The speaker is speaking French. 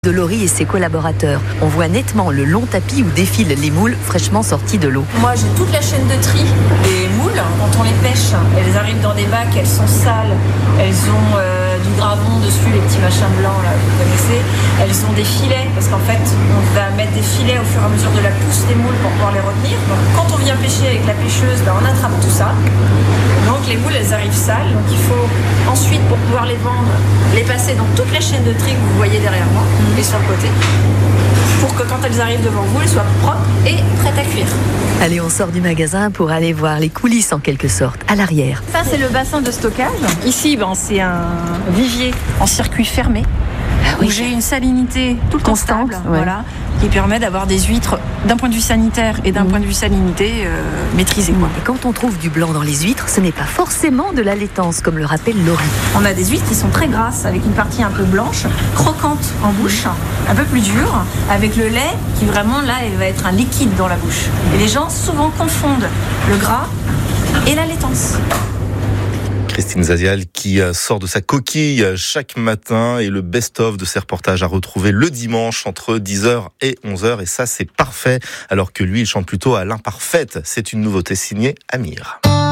De Laurie et ses collaborateurs. On voit nettement le long tapis où défilent les moules fraîchement sortis de l'eau. Moi, j'ai toute la chaîne de tri des moules. Quand on les pêche, elles arrivent dans des bacs, elles sont sales, elles ont du gravon dessus, les petits machins blancs, là, vous connaissez. Elles ont des filets, parce qu'en fait, on va mettre des filets au fur et à mesure de la pousse des moules pour pouvoir les retenir. Donc, quand on vient pêcher avec la pêcheuse, on attrape tout ça. Donc, les moules, elles arrivent sales. Donc, il faut ensuite, pour pouvoir les vendre, les passer dans toute la chaîne de tri que vous voyez derrière moi. Et sur le côté, pour que quand elles arrivent devant vous, elles soient propres et prêtes à cuire. Allez, on sort du magasin pour aller voir les coulisses en quelque sorte, à l'arrière. Ça, c'est le bassin de stockage. Ici, c'est un vivier en circuit fermé. Où j'ai une salinité tout le temps stable, voilà, qui permet d'avoir des huîtres d'un point de vue sanitaire et d'un point de vue salinité maîtrisé. Et quand on trouve du blanc dans les huîtres, ce n'est pas forcément de la laitance, comme le rappelle Laurie. On a des huîtres qui sont très grasses, avec une partie un peu blanche, croquante en bouche, un peu plus dure, avec le lait qui vraiment, là, il va être un liquide dans la bouche. Et les gens souvent confondent le gras et la laitance. Christine Zazial qui sort de sa coquille chaque matin et le best-of de ses reportages à retrouver le dimanche entre 10h et 11h. Et ça, c'est parfait, alors que lui, il chante plutôt à l'imparfaite. C'est une nouveauté signée Amir.